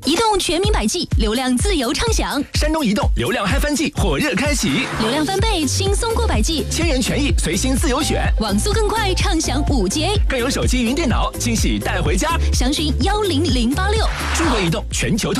移动全民百 G， 流量自由畅享。 山东移动流量嗨翻季火热开启， 流量翻倍，轻松过百 G， 千元权益随心自由选， 网速更快，畅享5G， 更有手机云电脑惊喜带回家。 详询10086。 中国移动全球通。